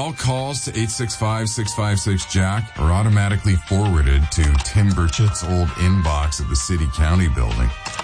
all calls to 865-656-JACK are automatically forwarded to Tim Burchett's old inbox at the City County building.